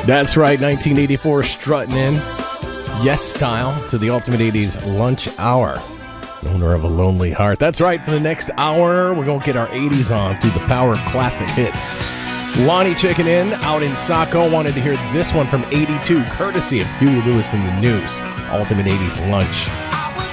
That's right, 1984 strutting in, yes style, to the Ultimate 80s Lunch Hour. Owner of a Lonely Heart. That's right, for the next hour, we're going to get our 80s on through the power classic hits. Lonnie checking in, out in Saco, wanted to hear this one from 82, courtesy of Huey Lewis and the News. Ultimate 80s Lunch.